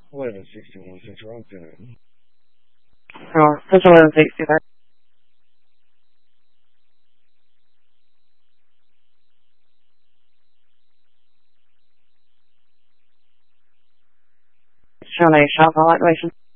1161 Central, I'm good. Central 1160. Showing a shop call activation.